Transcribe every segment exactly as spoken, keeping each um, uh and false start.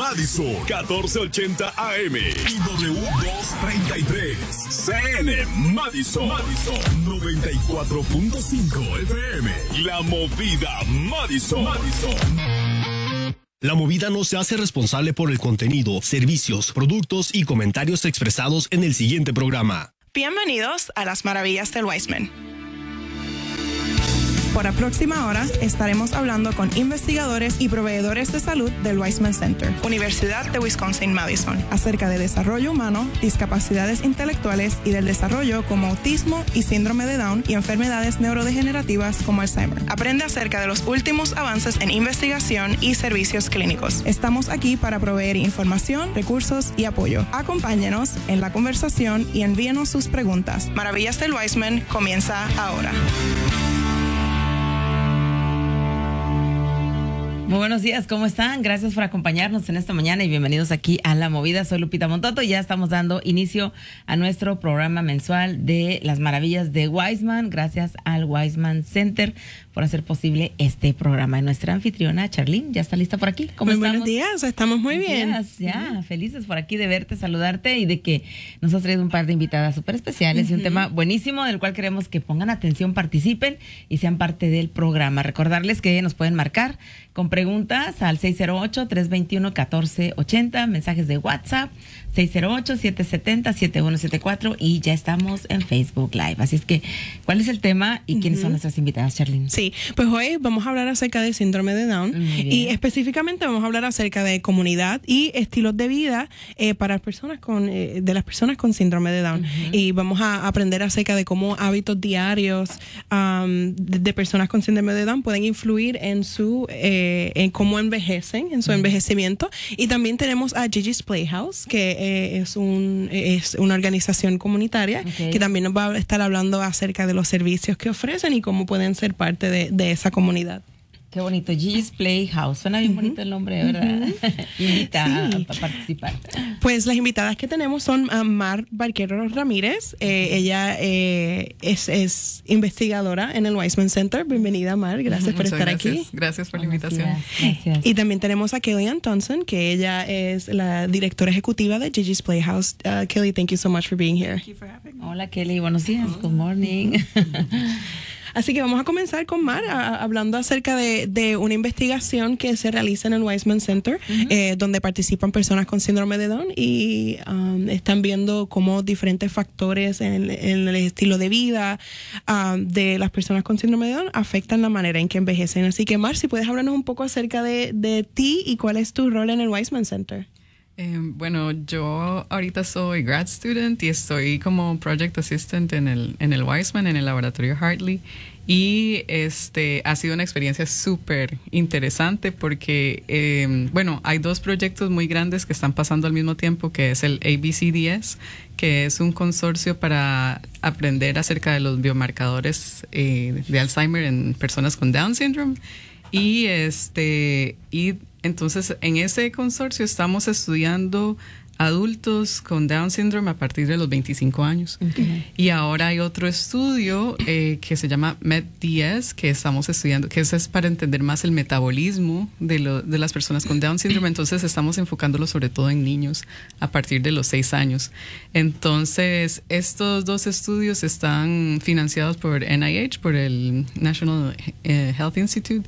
Madison, catorce ochenta A M y W doscientos treinta y tres. C N Madison, Madison noventa y cuatro punto cinco F M. La Movida Madison. Madison. La Movida no se hace responsable por el contenido, servicios, productos y comentarios expresados en el siguiente programa. Bienvenidos a las maravillas del Weissman. Por la próxima hora estaremos hablando con investigadores y proveedores de salud del Weissman Center, Universidad de Wisconsin-Madison, acerca de desarrollo humano, discapacidades intelectuales y del desarrollo como autismo y síndrome de Down y enfermedades neurodegenerativas como Alzheimer. Aprende acerca de los últimos avances en investigación y servicios clínicos. Estamos aquí para proveer información, recursos y apoyo. Acompáñenos en la conversación y envíenos sus preguntas. Maravillas del Weissman comienza ahora. Muy buenos días, ¿cómo están? Gracias por acompañarnos en esta mañana y bienvenidos aquí a La Movida. Soy Lupita Montoto y ya estamos dando inicio a nuestro programa mensual de las maravillas de Weissman. Gracias al Weissman Center por hacer posible este programa. Y nuestra anfitriona, Charlene, ya está lista por aquí. ¿Cómo muy estamos? Buenos días, estamos muy bien. Días, ya, uh-huh. Felices por aquí de verte, saludarte y de que nos has traído un par de invitadas súper especiales uh-huh. y un tema buenísimo del cual queremos que pongan atención, participen y sean parte del programa. Recordarles que nos pueden marcar con preguntas al seis cero ocho, tres dos uno, uno cuatro ocho cero, mensajes de WhatsApp seis cero ocho, siete siete cero, siete uno siete cuatro y ya estamos en Facebook Live. Así es que, ¿cuál es el tema y quiénes uh-huh. son nuestras invitadas, Charlene? Sí, pues hoy vamos a hablar acerca del síndrome de Down y específicamente vamos a hablar acerca de comunidad y estilos de vida eh, para personas con eh, de las personas con síndrome de Down uh-huh. y vamos a aprender acerca de cómo hábitos diarios um, de, de personas con síndrome de Down pueden influir en su eh, en cómo envejecen, en su uh-huh. envejecimiento. Y también tenemos a Gigi's Playhouse, que eh, es un es una organización comunitaria okay. que también nos va a estar hablando acerca de los servicios que ofrecen y cómo pueden ser parte de, de esa comunidad. Qué bonito, Gigi's Playhouse. Suena bien uh-huh. bonito el nombre, ¿verdad? Uh-huh. Invita sí. a, a participar. Pues las invitadas que tenemos son a Mar Barquero Ramírez. Eh, ella eh, es, es investigadora en el Weissman Center. Bienvenida, Mar. Gracias uh-huh. por Muchas estar gracias. aquí. Gracias por la invitación. Gracias. Y también tenemos a Kellyanne Thompson, que ella es la directora ejecutiva de Gigi's Playhouse. Uh, Kelly, thank you so much for being here. Thank you for having me. Hola, Kelly. Buenos días. Good morning. Así que vamos a comenzar con Mar, a, a, hablando acerca de, de una investigación que se realiza en el Weissman Center, uh-huh. eh, donde participan personas con síndrome de Down y um, están viendo cómo diferentes factores en, en el estilo de vida um, de las personas con síndrome de Down afectan la manera en que envejecen. Así que Mar, si puedes hablarnos un poco acerca de, de ti y cuál es tu rol en el Weissman Center. Eh, bueno, yo ahorita soy grad student y estoy como project assistant en el en el Weissman, en el laboratorio Hartley, y este ha sido una experiencia súper interesante porque eh, bueno, hay dos proyectos muy grandes que están pasando al mismo tiempo, que es el A B C D S, que es un consorcio para aprender acerca de los biomarcadores eh, de Alzheimer en personas con Down syndrome, y este y entonces, en ese consorcio estamos estudiando adultos con Down syndrome a partir de los veinticinco años. Okay. Y ahora hay otro estudio eh, que se llama MedD S, que estamos estudiando, que eso es para entender más el metabolismo de, lo, de las personas con Down syndrome. Entonces, estamos enfocándolo sobre todo en niños a partir de los seis años. Entonces, estos dos estudios están financiados por N I H, por el National Health Institute,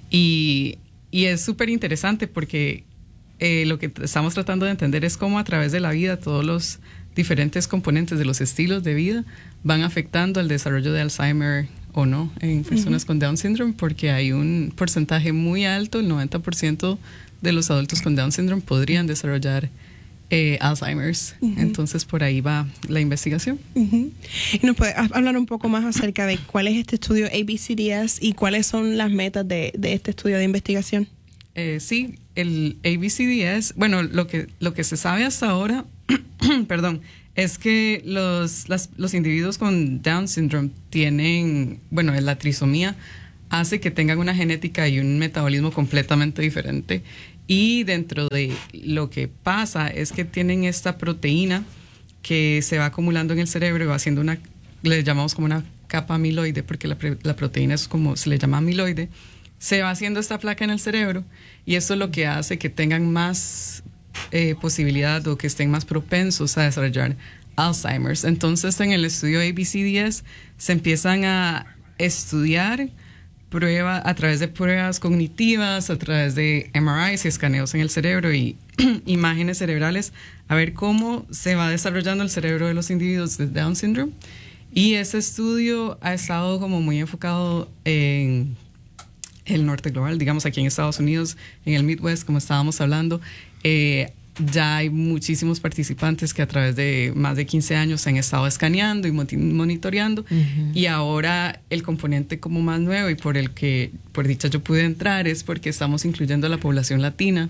y Y es súper interesante porque eh, lo que estamos tratando de entender es cómo a través de la vida todos los diferentes componentes de los estilos de vida van afectando el desarrollo de Alzheimer o no en personas uh-huh. con Down syndrome, porque hay un porcentaje muy alto, el noventa por ciento de los adultos con Down syndrome podrían desarrollar eh, Alzheimer's. Uh-huh. Entonces por ahí va la investigación. Uh-huh. ¿Y nos puede hablar un poco más acerca de cuál es este estudio A B C D S y cuáles son las metas de, de este estudio de investigación? Eh, sí, el A B C D S, bueno, lo que lo que se sabe hasta ahora, perdón, es que los las, los individuos con Down syndrome tienen, bueno, la trisomía hace que tengan una genética y un metabolismo completamente diferente. Y dentro de lo que pasa es que tienen esta proteína que se va acumulando en el cerebro y va haciendo una, le llamamos como una capa amiloide, porque la, la proteína es como, se le llama amiloide, se va haciendo esta placa en el cerebro y eso es lo que hace que tengan más eh, posibilidad o que estén más propensos a desarrollar Alzheimer's. Entonces, en el estudio A B C diez se empiezan a estudiar prueba, a través de pruebas cognitivas, a través de M R Is y escaneos en el cerebro y imágenes cerebrales, a ver cómo se va desarrollando el cerebro de los individuos de Down syndrome. Y ese estudio ha estado como muy enfocado en el norte global, digamos aquí en Estados Unidos, en el Midwest, como estábamos hablando. Eh, ya hay muchísimos participantes que a través de más de quince años han estado escaneando y monitoreando. Uh-huh. Y ahora el componente como más nuevo y por el que, por dicha, yo pude entrar es porque estamos incluyendo a la población latina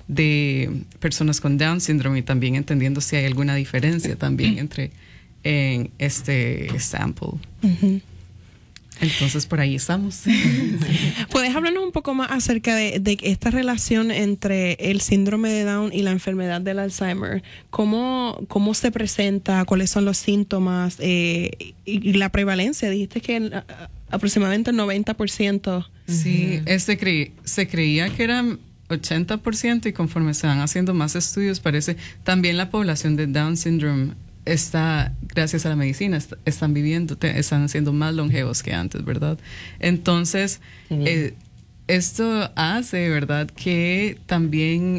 de personas con Down syndrome y también entendiendo si hay alguna diferencia también entre en este sample. Uh-huh. Entonces, por ahí estamos. ¿Puedes hablarnos un poco más acerca de, de esta relación entre el síndrome de Down y la enfermedad del Alzheimer? ¿Cómo, cómo se presenta? ¿Cuáles son los síntomas? Eh, y, y la prevalencia. Dijiste que el, a, aproximadamente el noventa por ciento. Sí, este creí, se creía que eran ochenta por ciento y conforme se van haciendo más estudios, parece también la población de Down syndrome está, gracias a la medicina, est- están viviendo, te, están siendo más longevos que antes, ¿verdad? Entonces, eh, esto hace, ¿verdad?, que también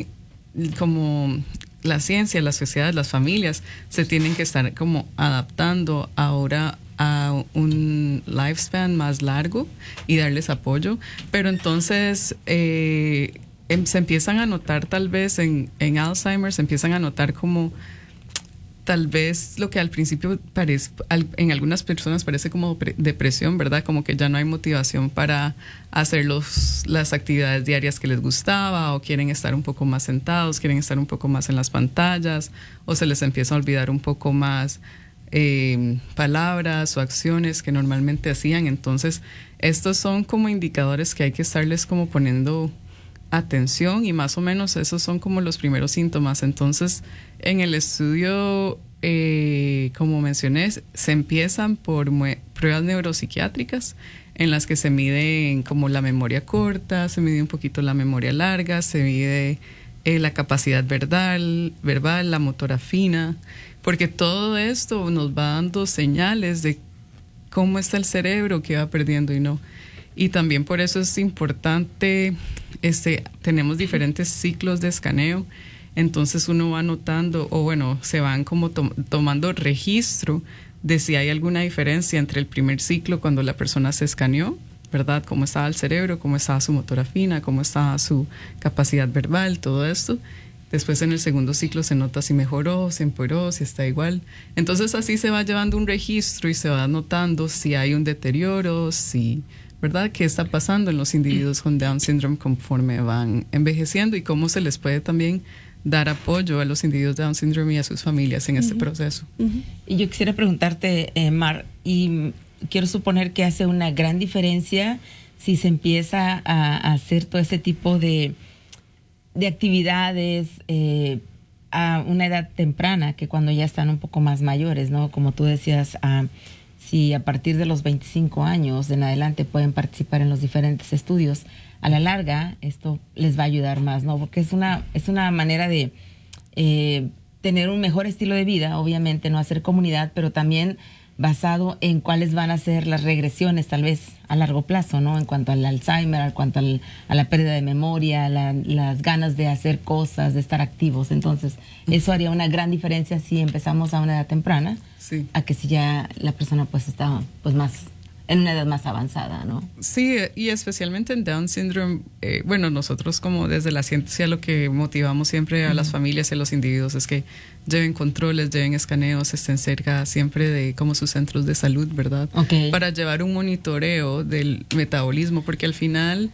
como la ciencia, la sociedad, las familias se tienen que estar como adaptando ahora a un lifespan más largo y darles apoyo, pero entonces eh, em, se empiezan a notar tal vez en, en Alzheimer, se empiezan a notar como tal vez lo que al principio parece, al, en algunas personas parece como pre- depresión, ¿verdad? Como que ya no hay motivación para hacer los, las actividades diarias que les gustaba, o quieren estar un poco más sentados, quieren estar un poco más en las pantallas, o se les empieza a olvidar un poco más eh, palabras o acciones que normalmente hacían. Entonces, estos son como indicadores que hay que estarles como poniendo atención, y más o menos esos son como los primeros síntomas. Entonces, en el estudio, eh, como mencioné, se empiezan por mue- pruebas neuropsiquiátricas en las que se miden como la memoria corta, se mide un poquito la memoria larga, se mide eh, la capacidad verbal, verbal, la motora fina, porque todo esto nos va dando señales de cómo está el cerebro, que va perdiendo y no. Y también por eso es importante, este, tenemos diferentes ciclos de escaneo, entonces uno va notando, o bueno, se van como to- tomando registro de si hay alguna diferencia entre el primer ciclo cuando la persona se escaneó, ¿verdad? Cómo estaba el cerebro, cómo estaba su motora fina, cómo estaba su capacidad verbal, todo esto. Después en el segundo ciclo se nota si mejoró, si empeoró, si está igual. Entonces así se va llevando un registro y se va notando si hay un deterioro, si... ¿verdad? ¿Qué está pasando en los individuos con Down syndrome conforme van envejeciendo, y cómo se les puede también dar apoyo a los individuos de Down syndrome y a sus familias en uh-huh. este proceso? Uh-huh. Y yo quisiera preguntarte, eh, Mar, y quiero suponer que hace una gran diferencia si se empieza a, a hacer todo este tipo de, de actividades eh, a una edad temprana, que cuando ya están un poco más mayores, ¿no? Como tú decías, a si a partir de los veinticinco años en adelante pueden participar en los diferentes estudios, a la larga esto les va a ayudar más, ¿no? Porque es una, es una manera de eh, tener un mejor estilo de vida, obviamente, no hacer comunidad, pero también basado en cuáles van a ser las regresiones tal vez a largo plazo, ¿no? En cuanto al Alzheimer, en cuanto al, a la pérdida de memoria, la, las ganas de hacer cosas, de estar activos. Entonces, eso haría una gran diferencia si empezamos a una edad temprana, sí, a que si ya la persona pues está pues más en una edad más avanzada, ¿no? Sí, y especialmente en Down syndrome, eh, bueno, nosotros como desde la ciencia lo que motivamos siempre a uh-huh. las familias y a los individuos es que lleven controles, lleven escaneos, estén cerca siempre de como sus centros de salud, ¿verdad? Okay. Para llevar un monitoreo del metabolismo, porque al final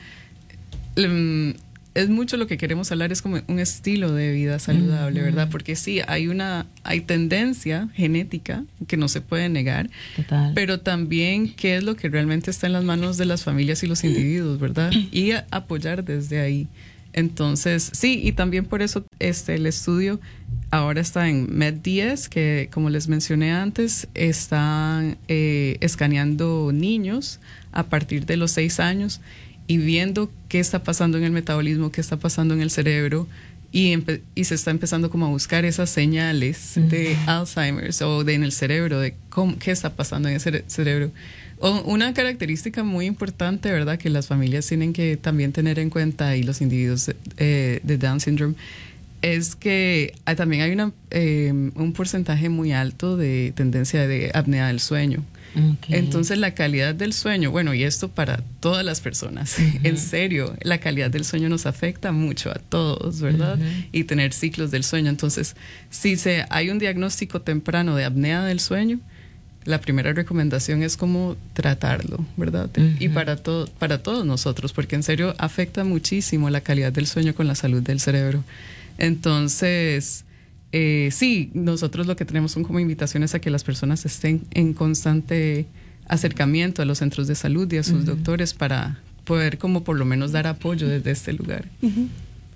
um, es mucho lo que queremos hablar, es como un estilo de vida saludable, uh-huh. ¿verdad? Porque sí, hay una, hay tendencia genética que no se puede negar, total, pero también qué es lo que realmente está en las manos de las familias y los individuos, ¿verdad? Y a, apoyar desde ahí. Entonces, sí, y también por eso este el estudio ahora está en Med diez, que como les mencioné antes, están eh, escaneando niños a partir de los seis años. y viendo qué está pasando en el metabolismo, qué está pasando en el cerebro, y, empe- y se está empezando como a buscar esas señales uh-huh. de Alzheimer's o de en el cerebro, de cómo, qué está pasando en el cere- cerebro. O una característica muy importante, ¿verdad?, que las familias tienen que también tener en cuenta, y los individuos eh, de Down syndrome, es que hay, también hay una, eh, un porcentaje muy alto de tendencia de apnea del sueño. Okay. Entonces la calidad del sueño, bueno, y esto para todas las personas, uh-huh. en serio, la calidad del sueño nos afecta mucho a todos, ¿verdad? Uh-huh. Y tener ciclos del sueño. Entonces, si se, hay un diagnóstico temprano de apnea del sueño, la primera recomendación es como tratarlo, ¿verdad? Uh-huh. Y para, to- para todos nosotros, porque en serio afecta muchísimo la calidad del sueño con la salud del cerebro. Entonces, eh, sí, nosotros lo que tenemos son como invitaciones a que las personas estén en constante acercamiento a los centros de salud y a sus uh-huh. doctores para poder como por lo menos dar apoyo desde este lugar. Uh-huh.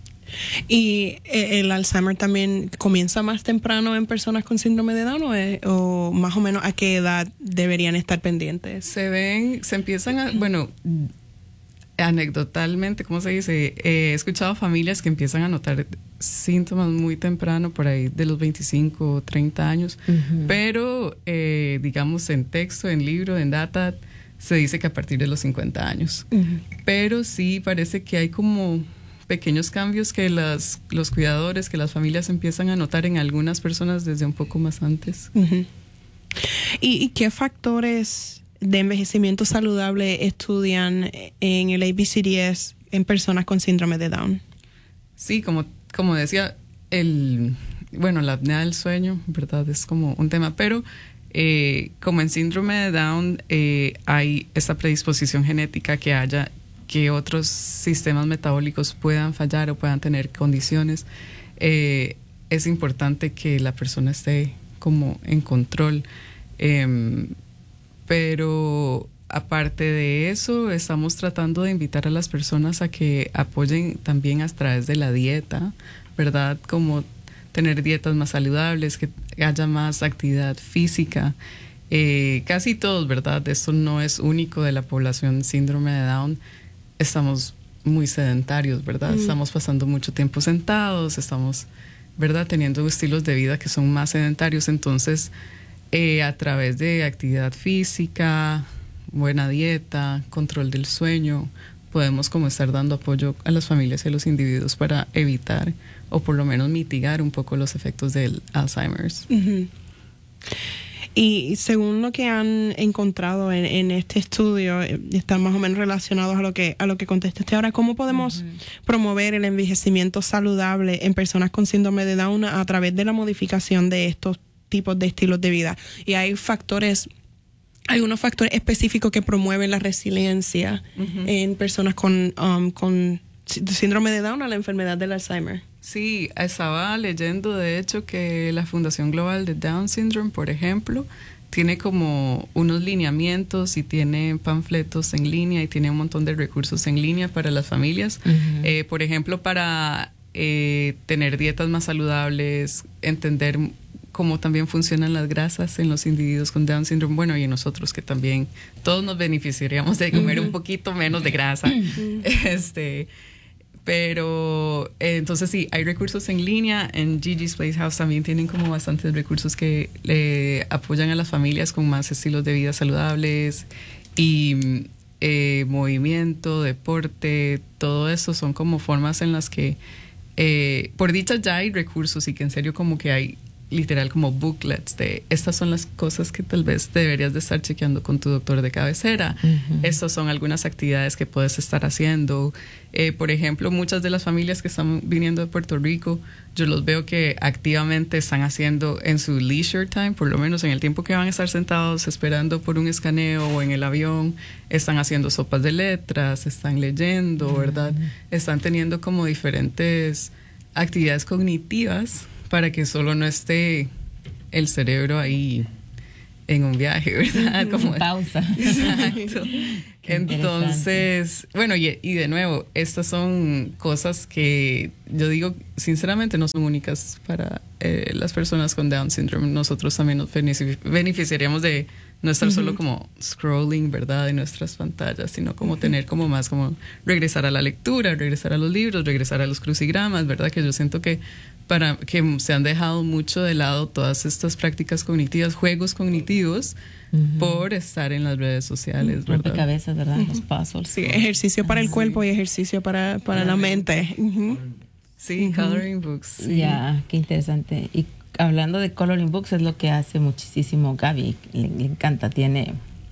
¿Y el Alzheimer también comienza más temprano en personas con síndrome de Down o, es, o más o menos a qué edad deberían estar pendientes? Se ven, se empiezan a, bueno, anecdotalmente, ¿cómo se dice? Eh, he escuchado familias que empiezan a notar síntomas muy temprano, por ahí de los veinticinco o treinta años, uh-huh. pero eh, digamos en texto, en libro, en data, se dice que a partir de los cincuenta años. Uh-huh. Pero sí parece que hay como pequeños cambios que las, los cuidadores, que las familias empiezan a notar en algunas personas desde un poco más antes. Uh-huh. ¿Y, ¿Y qué factores de envejecimiento saludable estudian en el A B C D S en personas con síndrome de Down? Sí, como, como decía, el, bueno, la apnea del sueño, ¿verdad? Es como un tema, pero eh, como en síndrome de Down eh, hay esta predisposición genética que haya que otros sistemas metabólicos puedan fallar o puedan tener condiciones, eh, es importante que la persona esté como en control. Eh, pero aparte de eso, estamos tratando de invitar a las personas a que apoyen también a través de la dieta, ¿verdad? Como tener dietas más saludables, que haya más actividad física. Eh, casi todos, ¿verdad? Esto no es único de la población síndrome de Down. Estamos muy sedentarios, ¿verdad? Mm. Estamos pasando mucho tiempo sentados, estamos, ¿verdad?, teniendo estilos de vida que son más sedentarios. Entonces, eh, a través de actividad física, buena dieta, control del sueño, podemos como estar dando apoyo a las familias y a los individuos para evitar o por lo menos mitigar un poco los efectos del Alzheimer's. Uh-huh. Y según lo que han encontrado en, en este estudio, están más o menos relacionados a lo que a lo que contestaste ahora. ¿Cómo podemos uh-huh. promover el envejecimiento saludable en personas con síndrome de Down a través de la modificación de estos tipos de estilos de vida? Y hay factores, hay unos factores específicos que promueven la resiliencia uh-huh. en personas con, um, con síndrome de Down a la enfermedad del Alzheimer. Sí, estaba leyendo de hecho que la Fundación Global de Down Syndrome, por ejemplo, tiene como unos lineamientos y tiene panfletos en línea y tiene un montón de recursos en línea para las familias. Uh-huh. Eh, por ejemplo, para eh, tener dietas más saludables, entender cómo también funcionan las grasas en los individuos con Down Syndrome, bueno, y en nosotros que también todos nos beneficiaríamos de comer uh-huh. un poquito menos de grasa. Uh-huh. Este... Pero eh, entonces sí, hay recursos en línea. En Gigi's Playhouse también tienen como bastantes recursos que le apoyan a las familias con más estilos de vida saludables y eh, movimiento, deporte, todo eso son como formas en las que, eh, por dicha ya hay recursos y que en serio como que hay literal como booklets de estas son las cosas que tal vez deberías de estar chequeando con tu doctor de cabecera. Uh-huh. Estas son algunas actividades que puedes estar haciendo. Eh, por ejemplo, muchas de las familias que están viniendo de Puerto Rico, yo los veo que activamente están haciendo en su leisure time, por lo menos en el tiempo que van a estar sentados esperando por un escaneo o en el avión, están haciendo sopas de letras, están leyendo, uh-huh. ¿verdad? Están teniendo como diferentes actividades cognitivas para que solo no esté el cerebro ahí en un viaje, ¿verdad? Como pausa. Exacto. Entonces, bueno, y, y de nuevo, estas son cosas que yo digo, sinceramente, no son únicas para eh, las personas con Down Syndrome. Nosotros también nos benefici- beneficiaríamos de no estar uh-huh. solo como scrolling, ¿verdad?, en nuestras pantallas, sino como uh-huh. tener como más como regresar a la lectura, regresar a los libros, regresar a los crucigramas, ¿verdad? Que yo siento que para que se han dejado mucho de lado todas estas prácticas cognitivas, juegos cognitivos, uh-huh. por estar en las redes sociales, ¿verdad? Rompecabezas, ¿verdad? Uh-huh. Los puzzles. Sí, ejercicio para el cuerpo sí. y ejercicio para, para la, la mente. Uh-huh. Sí, uh-huh. coloring books. Sí. Ya, qué interesante. Y hablando de coloring books, es lo que hace muchísimo Gaby. Le, le encanta, tiene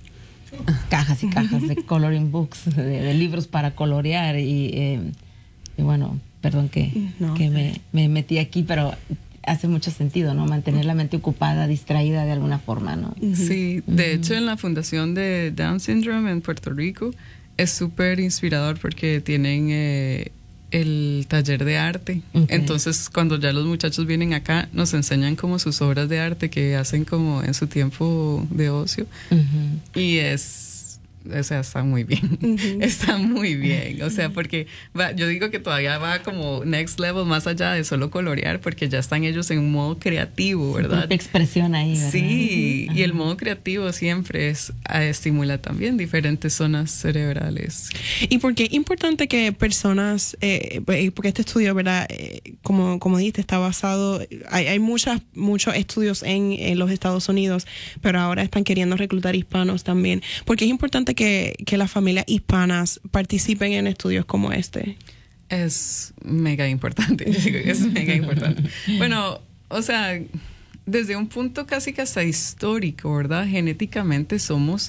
cajas y cajas de coloring books, de, de libros para colorear. Y, eh, y bueno, perdón que, no. que me, me metí aquí, pero hace mucho sentido, ¿no? Mantener la mente ocupada, distraída de alguna forma, ¿no? Sí, de uh-huh. hecho en la Fundación de Down Syndrome en Puerto Rico es súper inspirador porque tienen eh, el taller de arte. Okay. Entonces, cuando ya los muchachos vienen acá, nos enseñan como sus obras de arte que hacen como en su tiempo de ocio. Uh-huh. Y es... O sea, está muy bien. Uh-huh. Está muy bien. O sea, porque va, yo digo que todavía va como next level, más allá de solo colorear, porque ya están ellos en un modo creativo, ¿verdad? De expresión ahí, ¿verdad? Sí, uh-huh. y el modo creativo siempre es, estimula también diferentes zonas cerebrales. ¿Y por qué es importante que personas, eh, porque este estudio, ¿verdad? Eh, como, como dijiste, está basado, hay, hay muchas, muchos estudios en, en los Estados Unidos, pero ahora están queriendo reclutar hispanos también. Porque es importante que, que las familias hispanas participen en estudios como este. Es mega importante, yo digo que es mega importante. Bueno, o sea, desde un punto casi que hasta histórico, ¿verdad? Genéticamente somos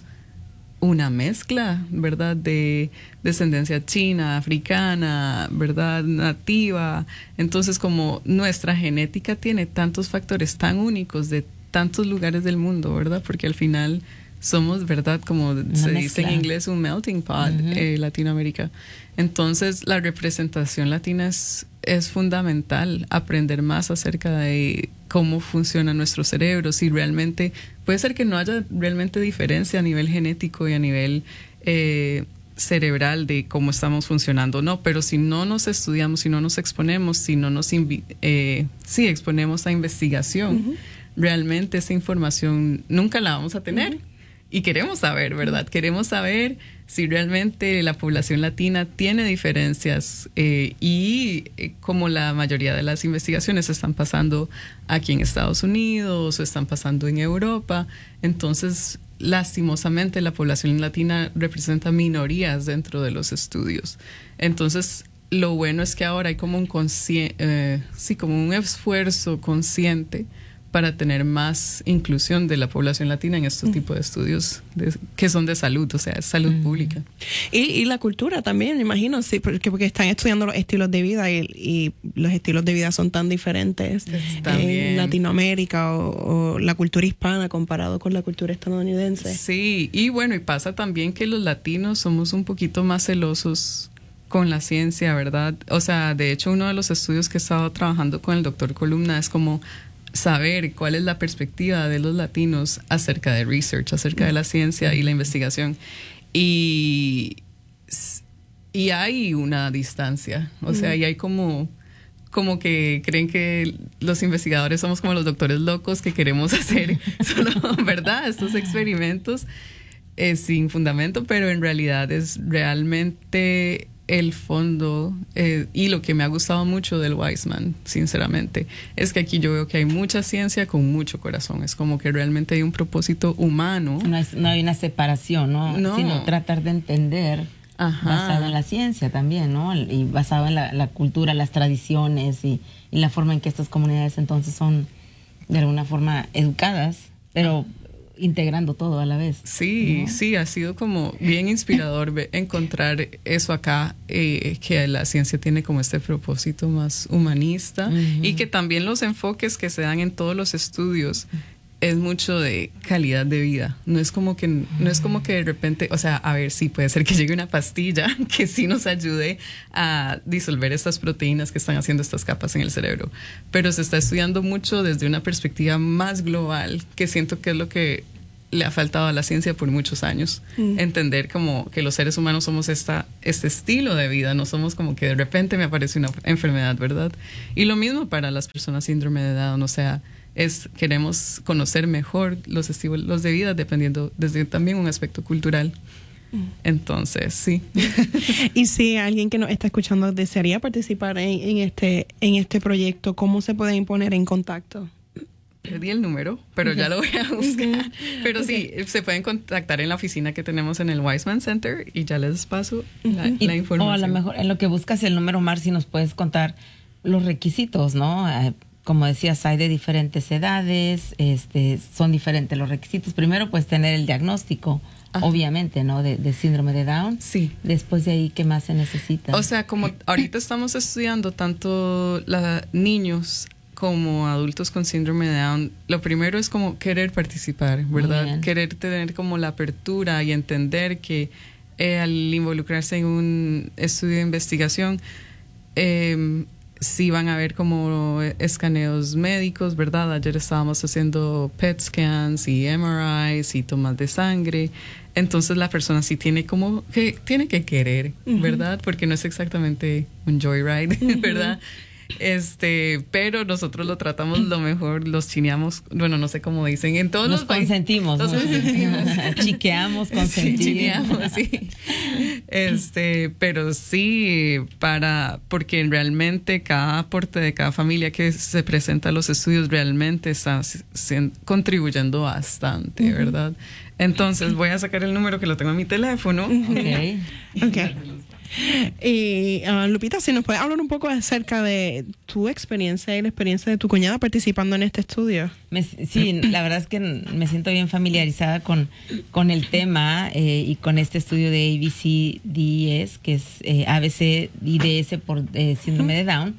una mezcla, ¿verdad? De descendencia china, africana, ¿verdad? Nativa. Entonces, como nuestra genética tiene tantos factores tan únicos de tantos lugares del mundo, ¿verdad? Porque al final somos, ¿verdad? Como una se mezcla. Dice en inglés, un melting pot, uh-huh. eh, Latinoamérica. Entonces, la representación latina es, es fundamental, aprender más acerca de cómo funciona nuestro cerebro, si realmente, puede ser que no haya realmente diferencia a nivel genético y a nivel eh, cerebral de cómo estamos funcionando, no, pero si no nos estudiamos, si no nos exponemos, si no nos invi- eh, sí, exponemos a investigación, uh-huh. realmente esa información nunca la vamos a tener. Uh-huh. Y queremos saber, ¿verdad? Queremos saber si realmente la población latina tiene diferencias eh, y eh, como la mayoría de las investigaciones están pasando aquí en Estados Unidos o están pasando en Europa. Entonces, lastimosamente, la población latina representa minorías dentro de los estudios. Entonces, lo bueno es que ahora hay como un, consci- eh, sí, como un esfuerzo consciente para tener más inclusión de la población latina en estos mm. tipos de estudios de, que son de salud, o sea, salud mm. pública. Y, y la cultura también, me imagino, sí, porque, porque están estudiando los estilos de vida y, y los estilos de vida son tan diferentes también en Latinoamérica o, o la cultura hispana comparado con la cultura estadounidense. Sí, y bueno, y pasa también que los latinos somos un poquito más celosos con la ciencia, ¿verdad? O sea, de hecho, uno de los estudios que he estado trabajando con el doctor Columna es como saber cuál es la perspectiva de los latinos acerca de research, acerca de la ciencia y la investigación. Y, y hay una distancia, o sea, y hay como, como que creen que los investigadores somos como los doctores locos que queremos hacer solo, ¿verdad? Estos experimentos eh, sin fundamento, pero en realidad es realmente el fondo eh, y lo que me ha gustado mucho del Weissman, sinceramente, es que aquí yo veo que hay mucha ciencia con mucho corazón. Es como que realmente hay un propósito humano. No, es, no hay una separación, ¿no? No. Sino tratar de entender. Ajá. Basado en la ciencia también, ¿no? Y basado en la, la cultura, las tradiciones y, y la forma en que estas comunidades entonces son de alguna forma educadas, pero integrando todo a la vez. Sí, ¿no? Sí, ha sido como bien inspirador ver, encontrar eso acá, eh, que la ciencia tiene como este propósito más humanista uh-huh. y que también los enfoques que se dan en todos los estudios es mucho de calidad de vida. No es como que no es como que de repente, o sea, a ver, sí puede ser que llegue una pastilla que sí nos ayude a disolver estas proteínas que están haciendo estas capas en el cerebro, pero se está estudiando mucho desde una perspectiva más global, que siento que es lo que le ha faltado a la ciencia por muchos años. Mm. Entender como que los seres humanos somos esta, este estilo de vida, no somos como que de repente me aparece una enfermedad, ¿verdad? Y lo mismo para las personas síndrome de Down, o sea, es queremos conocer mejor los estilos de vida dependiendo desde también un aspecto cultural. Entonces, sí. Y si alguien que nos está escuchando desearía participar en, en este en este proyecto, ¿cómo se pueden poner en contacto? Perdí el número, pero ya lo voy a buscar. Pero sí, se pueden contactar en la oficina que tenemos en el Wiseman Center y ya les paso la, y, la información. O a lo mejor en lo que buscas el número, Mar, si nos puedes contar los requisitos, ¿no? Eh, como decías, hay de diferentes edades, este, son diferentes los requisitos. Primero, pues tener el diagnóstico. Ajá. Obviamente, ¿no? De, de síndrome de Down. Sí. Después de ahí, ¿qué más se necesita? O sea, como ahorita estamos estudiando tanto la, niños como adultos con síndrome de Down, lo primero es como querer participar, ¿verdad? Querer tener como la apertura y entender que eh, al involucrarse en un estudio de investigación, eh, sí van a haber como escaneos médicos, ¿verdad? Ayer estábamos haciendo P E T scans y M R Is y tomas de sangre. Entonces la persona sí tiene como que tiene que querer, ¿verdad? Uh-huh. Porque no es exactamente un joyride, uh-huh. ¿verdad? Este, pero nosotros lo tratamos lo mejor, los chineamos, bueno, no sé cómo dicen, en todos nos los consentimos, los consentimos. Chiqueamos, consentimos. Sí, chineamos, sí. Este, pero sí, para, porque realmente cada aporte de cada familia que se presenta a los estudios realmente está se, contribuyendo bastante, uh-huh. ¿verdad? Entonces voy a sacar el número que lo tengo en mi teléfono. Okay. Okay. Y uh, Lupita, si nos puedes hablar un poco acerca de tu experiencia y la experiencia de tu cuñada participando en este estudio. Me, sí, la verdad es que me siento bien familiarizada con, con el tema eh, y con este estudio de A B C D E S, que es eh, A B C y D S por eh, síndrome de Down.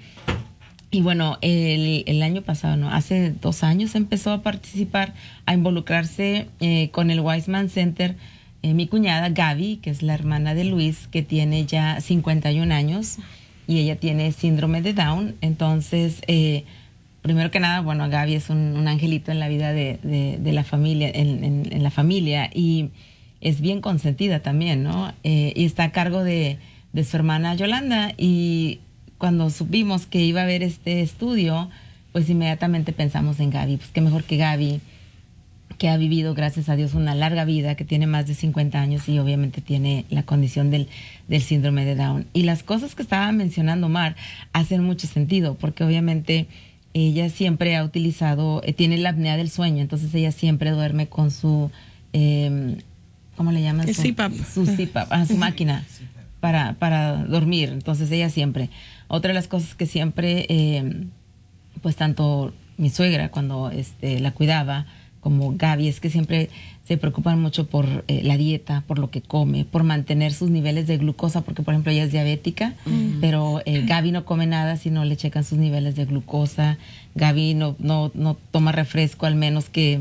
Y bueno, el, el año pasado, ¿no? Hace dos años empezó a participar, a involucrarse eh, con el Wiseman Center. Eh, mi cuñada Gaby, que es la hermana de Luis, que tiene ya cincuenta y un años y ella tiene síndrome de Down. Entonces, eh, primero que nada, bueno, Gaby es un, un angelito en la vida de, de, de la familia, en, en, en la familia, y es bien consentida también, ¿no? Eh, y está a cargo de, de su hermana Yolanda. Y cuando supimos que iba a haber este estudio, pues inmediatamente pensamos en Gaby. Pues qué mejor que Gaby, que ha vivido, gracias a Dios, una larga vida, que tiene más de cincuenta años y obviamente tiene la condición del, del síndrome de Down. Y las cosas que estaba mencionando Mar hacen mucho sentido, porque obviamente ella siempre ha utilizado, eh, tiene la apnea del sueño, entonces ella siempre duerme con su, eh, ¿cómo le llaman? El su, C PAP. Su C PAP, ah, su máquina para, para dormir. Entonces ella siempre. Otra de las cosas que siempre, eh, pues tanto mi suegra cuando este, la cuidaba, como Gaby, es que siempre se preocupan mucho por eh, la dieta, por lo que come, por mantener sus niveles de glucosa, porque por ejemplo ella es diabética, uh-huh. pero eh, Gaby no come nada si no le checan sus niveles de glucosa. Gaby no, no, no toma refresco, al menos que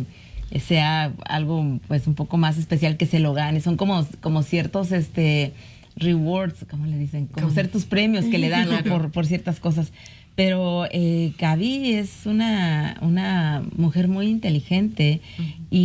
sea algo pues un poco más especial, que se lo gane. Son como, como ciertos este rewards, ¿cómo le dicen? Como ciertos premios que le dan, ¿no? por, por ciertas cosas. Pero eh, Gaby es una, una mujer muy inteligente uh-huh.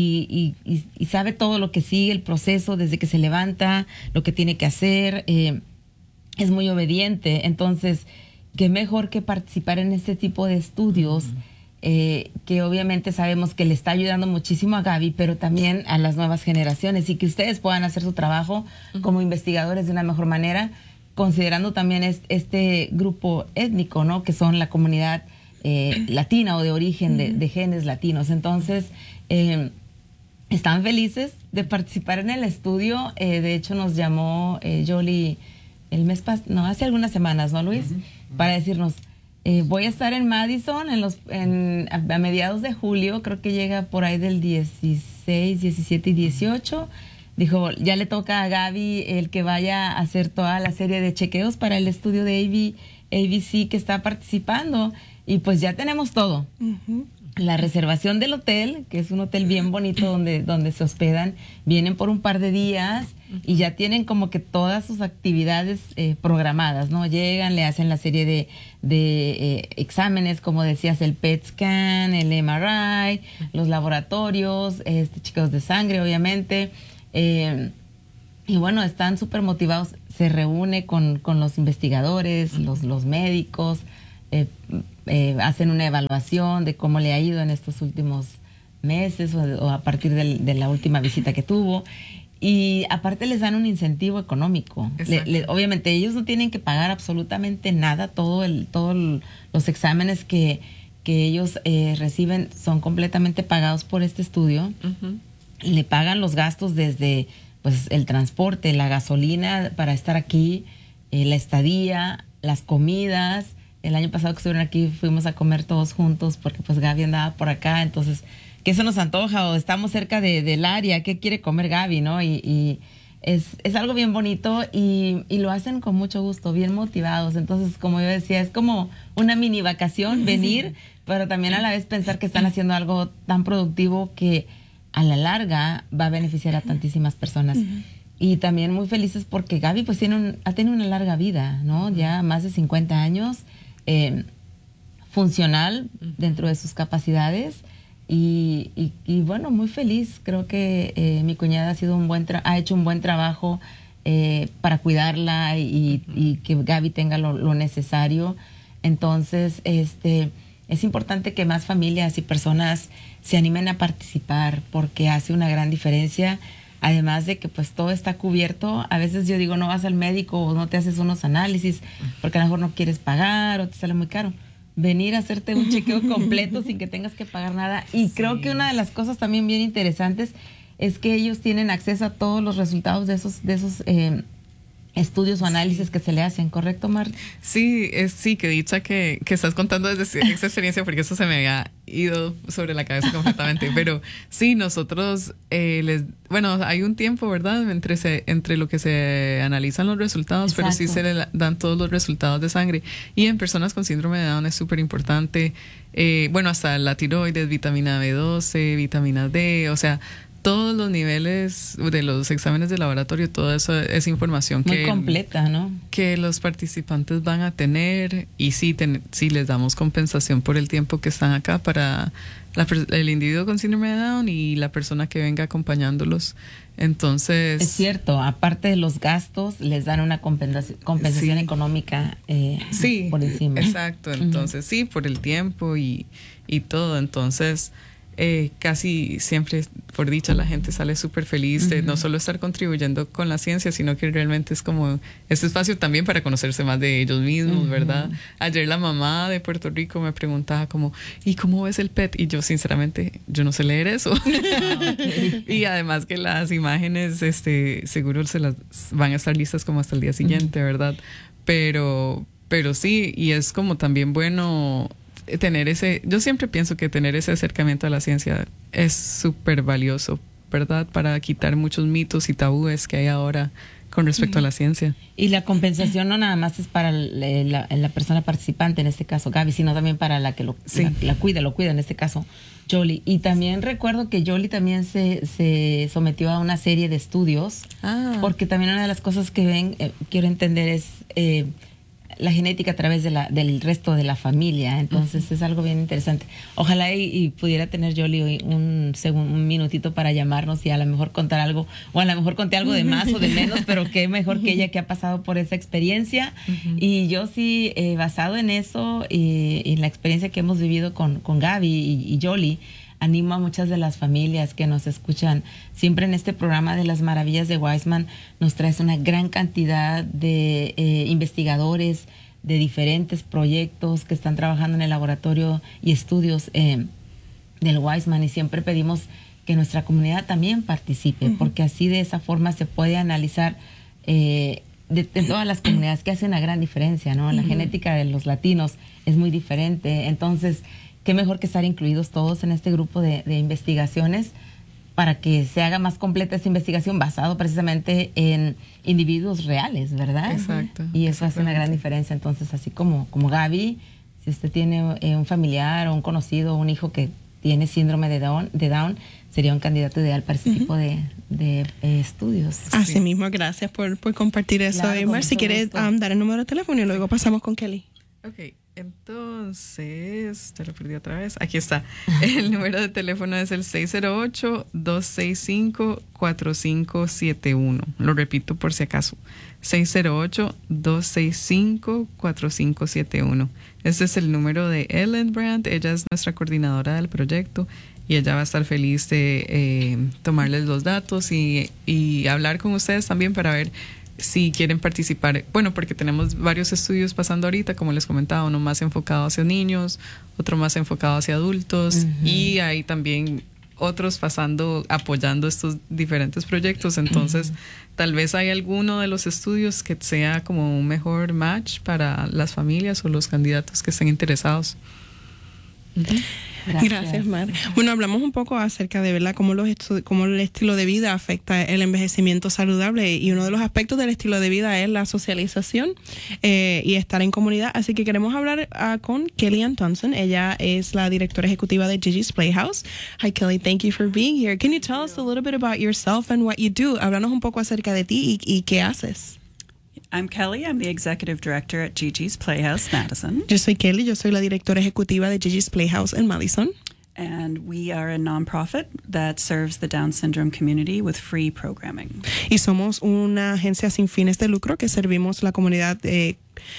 y, y, y sabe todo lo que sigue, el proceso desde que se levanta, lo que tiene que hacer. Eh, es muy obediente. Entonces, qué mejor que participar en este tipo de estudios, uh-huh. eh, que obviamente sabemos que le está ayudando muchísimo a Gaby, pero también a las nuevas generaciones, y que ustedes puedan hacer su trabajo uh-huh. como investigadores de una mejor manera, considerando también es, este grupo étnico, ¿no? Que son la comunidad eh, latina o de origen de, de genes latinos. Entonces, eh, están felices de participar en el estudio. Eh, de hecho, nos llamó eh, Jolie el mes pasado, no, hace algunas semanas, ¿no, Luis? Uh-huh. Para decirnos, eh, voy a estar en Madison en los, en, a, a mediados de julio, creo que llega por ahí del dieciséis, diecisiete y dieciocho. Dijo, ya le toca a Gaby el que vaya a hacer toda la serie de chequeos para el estudio de A B C que está participando. Y pues ya tenemos todo. Uh-huh. La reservación del hotel, que es un hotel bien bonito donde, donde se hospedan, vienen por un par de días y ya tienen como que todas sus actividades eh, programadas, ¿no? Llegan, le hacen la serie de, de eh, exámenes, como decías, el P E T scan, el M R I, los laboratorios, este, chequeos de sangre, obviamente. Eh, y bueno, están súper motivados. Se reúne con, con los investigadores, los, los médicos, eh, eh, hacen una evaluación de cómo le ha ido en estos últimos meses o, o a partir del, de la última visita que tuvo. Y aparte les dan un incentivo económico. Le, le, obviamente ellos no tienen que pagar absolutamente nada. Todo el, todos los exámenes que, que ellos eh, reciben son completamente pagados por este estudio. Uh-huh. Le pagan los gastos desde pues el transporte, la gasolina para estar aquí, eh, la estadía, las comidas. El año pasado que estuvieron aquí fuimos a comer todos juntos porque pues Gaby andaba por acá, entonces que eso nos antoja o estamos cerca de, del área, ¿qué quiere comer Gaby, no? Y, y es, es algo bien bonito y, y lo hacen con mucho gusto, bien motivados. Entonces, como yo decía, es como una mini vacación venir, pero también a la vez pensar que están haciendo algo tan productivo que a la larga va a beneficiar a tantísimas personas. Uh-huh. Y también muy felices porque Gaby pues tiene un, ha tenido una larga vida, ¿no? Ya más de cincuenta años, eh, funcional dentro de sus capacidades. Y, y, y bueno, muy feliz. Creo que eh, mi cuñada ha sido un buen tra- ha hecho un buen trabajo eh, para cuidarla y, y que Gaby tenga lo, lo necesario. Entonces, este, es importante que más familias y personas se animen a participar porque hace una gran diferencia. Además de que pues todo está cubierto. A veces yo digo, no vas al médico o no te haces unos análisis porque a lo mejor no quieres pagar o te sale muy caro. Venir a hacerte un chequeo completo sin que tengas que pagar nada. Y sí. Creo que una de las cosas también bien interesantes es que ellos tienen acceso a todos los resultados de esos, de esos eh, estudios o análisis sí. que se le hacen, ¿correcto, Mar? Sí, es, sí, que dicha que, que estás contando desde esa experiencia porque eso se me había ido sobre la cabeza completamente. Pero sí, nosotros eh, les... Bueno, hay un tiempo, ¿verdad? Entre, se, entre lo que se analizan los resultados, Exacto. pero sí se le dan todos los resultados de sangre. Y en personas con síndrome de Down es súper importante. Eh, bueno, hasta la tiroides, vitamina B doce, vitamina D, o sea... Todos los niveles de los exámenes de laboratorio, toda eso es información muy que, completa, ¿no? que los participantes van a tener y sí, ten, sí les damos compensación por el tiempo que están acá para la, el individuo con síndrome de Down y la persona que venga acompañándolos. Entonces... Es cierto, aparte de los gastos, les dan una compensación, compensación sí. económica eh, sí, por encima. Exacto, entonces uh-huh. sí, por el tiempo y, y todo, entonces... Eh, casi siempre, por dicha, la gente sale súper feliz de uh-huh. no solo estar contribuyendo con la ciencia, sino que realmente es como este espacio también para conocerse más de ellos mismos, uh-huh. ¿verdad? Ayer la mamá de Puerto Rico me preguntaba como, ¿y cómo ves el P E T? Y yo, sinceramente, yo no sé leer eso. Okay. Y además que las imágenes, este, seguro se las van a estar listas como hasta el día siguiente, uh-huh. ¿verdad? Pero, pero sí, y es como también bueno... tener ese, yo siempre pienso que tener ese acercamiento a la ciencia es súper valioso, ¿verdad? Para quitar muchos mitos y tabúes que hay ahora con respecto uh-huh. a la ciencia. Y la compensación no nada más es para la, la, la persona participante, en este caso Gaby, sino también para la que lo, sí. la, la cuida, lo cuida, en este caso Jolie. Y también recuerdo que Jolie también se, se sometió a una serie de estudios, ah. porque también una de las cosas que ven, eh, quiero entender es... Eh, la genética a través de la, del resto de la familia. Entonces uh-huh. es algo bien interesante. Ojalá y, y pudiera tener Jolie un, segun, un minutito para llamarnos y a lo mejor contar algo, o a lo mejor conté algo de más o de menos, pero qué mejor que ella que ha pasado por esa experiencia. Uh-huh. Y yo sí, eh, basado en eso y, y en la experiencia que hemos vivido con, con Gaby y, y Jolie, animo a muchas de las familias que nos escuchan. Siempre en este programa de las maravillas de Weissman nos traes una gran cantidad de eh, investigadores de diferentes proyectos que están trabajando en el laboratorio y estudios eh, del Weissman, y siempre pedimos que nuestra comunidad también participe, uh-huh. porque así de esa forma se puede analizar eh, de, de todas las comunidades, que hace una gran diferencia, ¿no? La uh-huh. genética de los latinos es muy diferente, entonces qué mejor que estar incluidos todos en este grupo de, de investigaciones para que se haga más completa esta investigación basado precisamente en individuos reales, ¿verdad? Exacto. Y eso hace una gran diferencia. Entonces, así como, como Gaby, si usted tiene eh, un familiar o un conocido o un hijo que tiene síndrome de Down, de Down sería un candidato ideal para ese uh-huh. tipo de, de eh, estudios. Así sí. mismo, gracias por, por compartir eso, claro, Mar. Si quieres um, dar el número de teléfono y luego pasamos con Kelly. Ok. Entonces, te lo perdí otra vez. Aquí está. El número de teléfono es el seis cero ocho, dos seis cinco, cuatro cinco siete uno. Lo repito por si acaso. seis cero ocho, dos seis cinco, cuatro cinco siete uno. Este es el número de Ellen Brandt. Ella es nuestra coordinadora del proyecto y ella va a estar feliz de eh, tomarles los datos y, y hablar con ustedes también para ver si quieren participar. Bueno, porque tenemos varios estudios pasando ahorita, como les comentaba, uno más enfocado hacia niños, otro más enfocado hacia adultos, uh-huh. y hay también otros pasando, apoyando estos diferentes proyectos. Entonces, uh-huh. tal vez hay alguno de los estudios que sea como un mejor match para las familias o los candidatos que estén interesados. Uh-huh. Gracias. Gracias, Mar. Bueno, hablamos un poco acerca de, ¿verdad?, cómo, los estu- cómo el estilo de vida afecta el envejecimiento saludable, y uno de los aspectos del estilo de vida es la socialización eh, y estar en comunidad. Así que queremos hablar uh, con Kellyanne Thompson. Ella es la directora ejecutiva de Gigi's Playhouse. Hi, Kelly. Thank you for being here. Can you tell us a little bit about yourself and what you do? Háblanos un poco acerca de ti y, y qué haces. I'm Kelly. I'm the executive director at Gigi's Playhouse, Madison. Yo soy Kelly. Yo soy la directora ejecutiva de Gigi's Playhouse en Madison. And we are a nonprofit that serves the Down syndrome community with free programming. Y somos una agencia sin fines de lucro que servimos la comunidad de,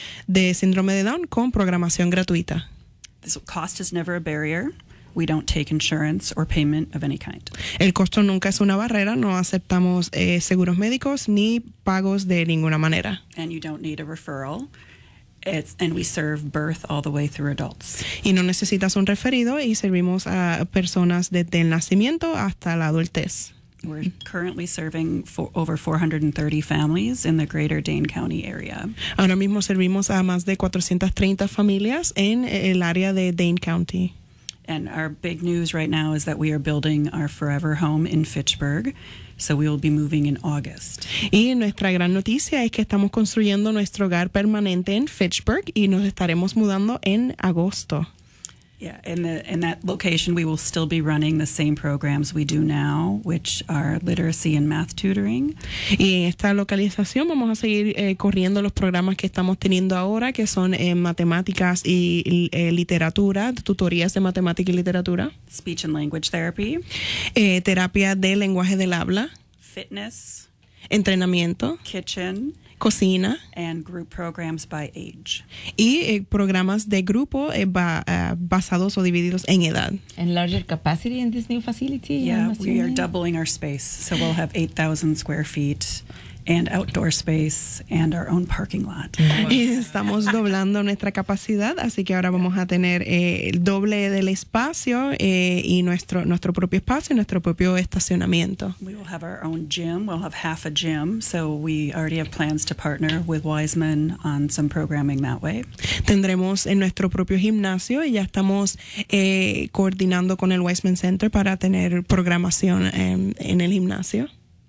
de síndrome de Down con programación gratuita. This cost is never a barrier. We don't take insurance or payment of any kind. El costo nunca es una barrera. No aceptamos eh, seguros médicos ni pagos de ninguna manera. And you don't need a referral. It's, and we serve birth all the way through adults. Y no necesitas un referido, y servimos a personas desde el nacimiento hasta la adultez. We're currently serving for over four hundred thirty families in the greater Dane County area. Ahora mismo servimos a más de cuatrocientas treinta familias en el área de Dane County. And our big news right now is that we are building our forever home in Fitchburg. So we will be moving in August. Y nuestra gran noticia es que estamos construyendo nuestro hogar permanente en Fitchburg y nos estaremos mudando en agosto. Yeah, in the in that location we will still be running the same programs we do now, which are literacy and math tutoring. Y en esta localización vamos a seguir eh, corriendo los programas que estamos teniendo ahora, que son en matemáticas y eh, literatura, tutorías de matemática y literatura. Speech and language therapy. Eh, terapia de lenguaje del habla. Fitness. Entrenamiento. Kitchen. Cocina. And group programs by age. Y eh, programas de grupo eh, ba, uh, basados o divididos en edad. And larger capacity in this new facility. Yeah, we are doubling our space. So we'll have eight thousand square feet and outdoor space and our own parking lot. Y estamos doblando nuestra capacidad, así que ahora vamos a tener eh, el doble del espacio eh, y nuestro nuestro propio espacio y nuestro propio estacionamiento. We will have our own gym. We'll have half a gym, so we already have plans to partner with Wiseman on some programming that way. Tendremos en nuestro propio gimnasio y ya estamos eh, coordinando con el Wiseman Center para tener programación en, en el gimnasio.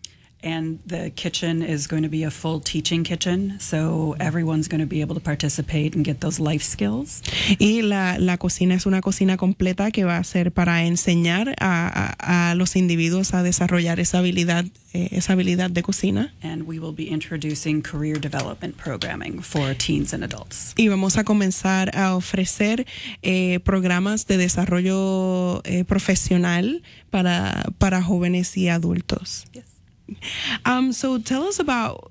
And the kitchen is going to be a full teaching kitchen, so everyone's going to be able to participate and get those life skills. Y la, la cocina es una cocina completa que va a ser para enseñar a, a, a los individuos a desarrollar esa habilidad, eh, esa habilidad de cocina. And we will be introducing career development programming for teens and adults. Y vamos a comenzar a ofrecer eh, programas de desarrollo eh, profesional para, para jóvenes y adultos. Yes. Um, so tell us about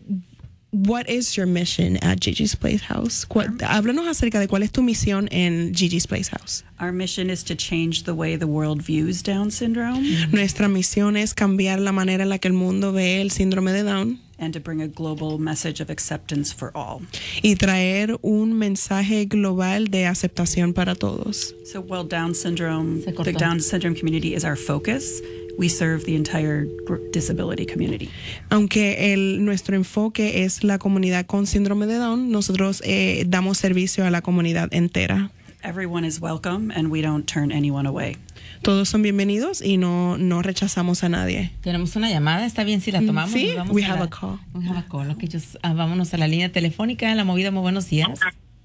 what is your mission at Gigi's Playhouse. ¿Cuál, háblanos acerca de cuál es tu misión en Gigi's Playhouse. Our mission is to change the way the world views Down syndrome. Nuestra misión es cambiar la manera en la que el mundo ve el síndrome de Down. And to bring a global message of acceptance for all. Y traer un mensaje global de aceptación para todos. So while Down syndrome, the Down syndrome community is our focus, we serve the entire disability community. Aunque el, nuestro enfoque es la comunidad con síndrome de Down, nosotros eh, damos servicio a la comunidad entera. Everyone is welcome and we don't turn anyone away. Todos son bienvenidos y no, no rechazamos a nadie. Tenemos una llamada, está bien si la tomamos. Sí, vamos we a have la, a call. We have a call. Okay, just, uh, vámonos a la línea telefónica, La Movida. Muy buenos días.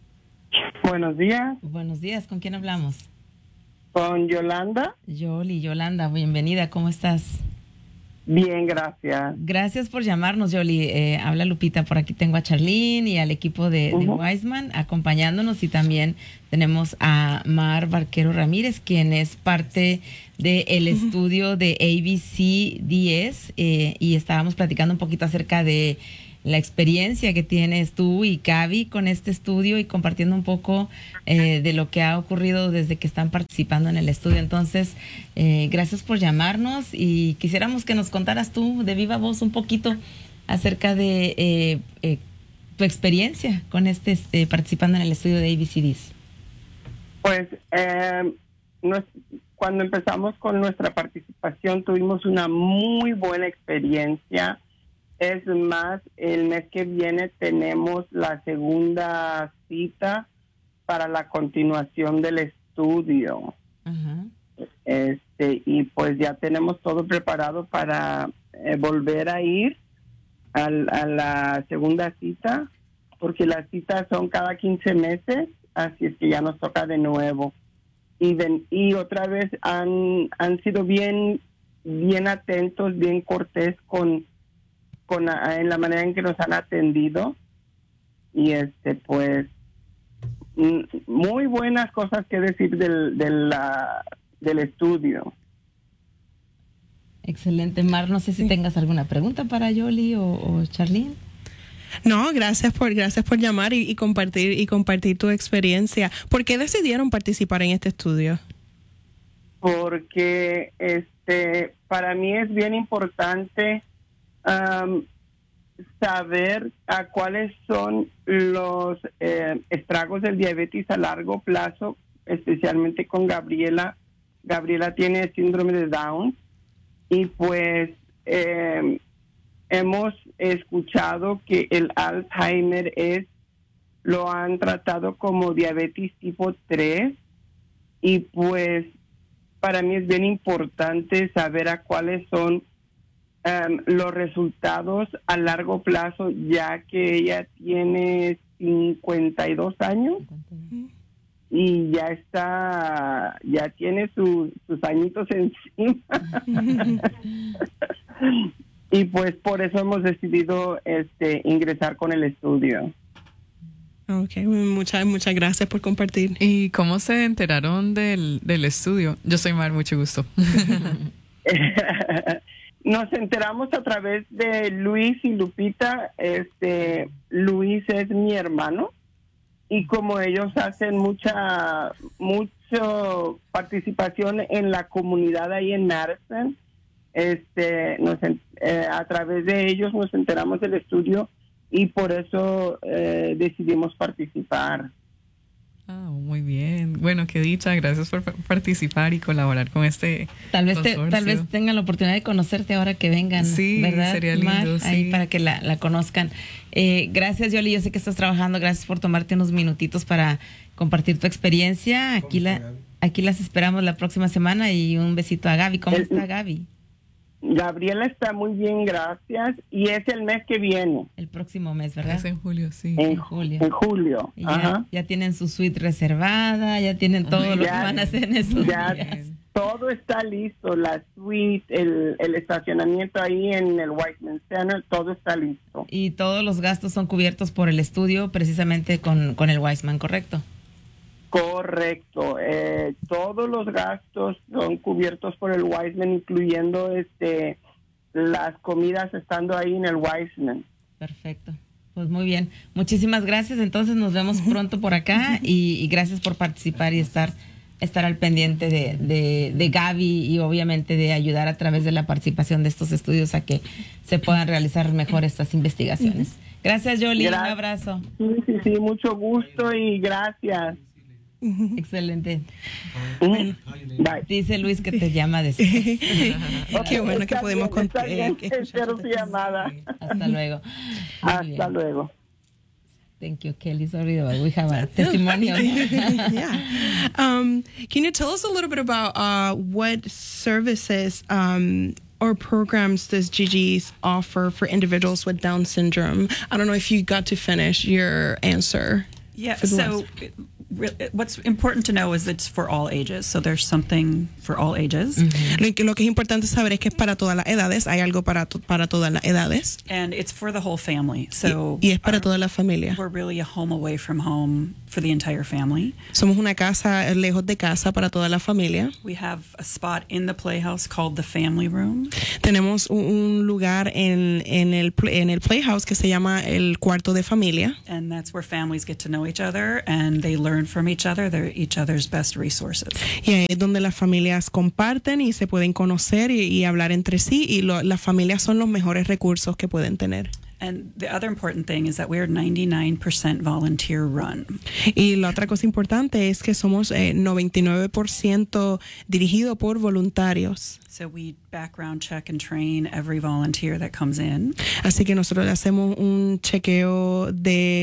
Buenos días. Buenos días, ¿con quién hablamos? Con Yolanda. Yoli, Yolanda, bienvenida, ¿cómo estás? Bien, gracias. Gracias por llamarnos, Yoli. Eh, habla Lupita, por aquí tengo a Charlene y al equipo de, uh-huh. de Wiseman acompañándonos, y también tenemos a Mar Barquero Ramírez, quien es parte del uh-huh. estudio de A B C D S, eh, y estábamos platicando un poquito acerca de la experiencia que tienes tú y Gaby con este estudio, y compartiendo un poco eh, de lo que ha ocurrido desde que están participando en el estudio. Entonces, eh, gracias por llamarnos, y quisiéramos que nos contaras tú de viva voz un poquito acerca de eh, eh, tu experiencia con este, este participando en el estudio de A B C Ds. Pues eh, nos, cuando empezamos con nuestra participación tuvimos una muy buena experiencia. Es más, el mes que viene tenemos la segunda cita para la continuación del estudio. Uh-huh. Este, y pues ya tenemos todo preparado para eh, volver a ir al, a la segunda cita, porque las citas son cada quince meses, así es que ya nos toca de nuevo. Y, de, y otra vez han, han sido bien, bien atentos, bien cortés con... Con la, en la manera en que nos han atendido, y este pues m- muy buenas cosas que decir del del, la, del estudio. Excelente. Mar, no sé si sí. tengas alguna pregunta para Yoli o, o Charlene. No, gracias por gracias por llamar y, y compartir y compartir tu experiencia. ¿Por qué decidieron participar en este estudio? Porque este para mí es bien importante Um, saber a cuáles son los eh, estragos del diabetes a largo plazo, especialmente con Gabriela. Gabriela tiene síndrome de Down, y pues eh, hemos escuchado que el Alzheimer es lo han tratado como diabetes tipo tres, y pues para mí es bien importante saber a cuáles son Um, los resultados a largo plazo, ya que ella tiene cincuenta y dos años y ya está, ya tiene su, sus añitos encima. Y pues por eso hemos decidido este ingresar con el estudio. Okay, muchas muchas gracias por compartir. ¿Y cómo se enteraron del, del estudio? Yo soy Mar, mucho gusto. Nos enteramos a través de Luis y Lupita. Este, Luis es mi hermano, y como ellos hacen mucha mucho participación en la comunidad ahí en Madison, este, nos, eh, a través de ellos nos enteramos del estudio, y por eso eh, decidimos participar. Ah, muy bien. Bueno, qué dicha. Gracias por participar y colaborar con este Tal vez te, tal vez tengan la oportunidad de conocerte ahora que vengan, sí, ¿verdad? Sería lindo, Mar, sí. Ahí para que la, la conozcan. Eh, gracias, Yoli. Yo sé que estás trabajando. Gracias por tomarte unos minutitos para compartir tu experiencia. Aquí la, aquí las esperamos la próxima semana, y un besito a Gaby. ¿Cómo el, está Gaby? Gabriela está muy bien, gracias. Y es el mes que viene. El próximo mes, ¿verdad? Es en julio, sí. En, en julio. En julio. Ya, Ajá. ya tienen su suite reservada, ya tienen todo ya, lo que van a hacer en esos ya días. Todo está listo, la suite, el, el estacionamiento ahí en el Wiseman Center, todo está listo. Y todos los gastos son cubiertos por el estudio, precisamente con, con el Wiseman, ¿correcto? Correcto. Eh, todos los gastos son cubiertos por el Wiseman, incluyendo este las comidas estando ahí en el Wiseman. Perfecto. Pues muy bien. Muchísimas gracias. Entonces nos vemos pronto por acá, y, y gracias por participar y estar estar al pendiente de, de, de Gaby, y obviamente de ayudar a través de la participación de estos estudios a que se puedan realizar mejor estas investigaciones. Gracias, Yoli. Gra- un abrazo. Sí, sí, sí. Mucho gusto y gracias. Excelente. Bueno, bye. Dice Luis que te llama después. Qué bueno que podemos contar. Espero su llamada. Hasta luego. Hasta luego. Thank you, Kelly. Sorry, we have a testimonial. Yeah. Um, can you tell us a little bit about uh, what services um, or programs does Gigi's offer for individuals with Down syndrome? I don't know if you got to finish your answer. Yeah, so re- what's important to know is it's for all ages. So there's something for all ages. Mm-hmm. Lo, que, lo que es importante saber es que es para todas las edades. Hay algo para, to, para todas las edades. And it's for the whole family. So y, y es para our, toda la familia. We're really a home away from home for the entire family. Somos una casa lejos de casa para toda la familia. We have a spot in the Playhouse called the Family Room. Tenemos un, un lugar en, en, el, en el Playhouse que se llama el cuarto de familia. And that's where families get to know each other and they learn from each other. They're each other's best resources. Y ahí es donde las familias comparten y se pueden conocer y, y hablar entre sí, y lo, las familias son los mejores recursos que pueden tener. And the other important thing is that we are ninety-nine percent volunteer run. Y la otra cosa importante es que somos eh, noventa y nueve por ciento dirigido por voluntarios. So we background check and train every volunteer that comes in. Así que nosotros le hacemos un chequeo